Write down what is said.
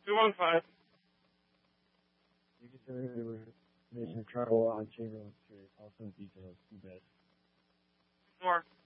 215. You can send me information travel on Chamberlain Street. Also details. Too bad. More.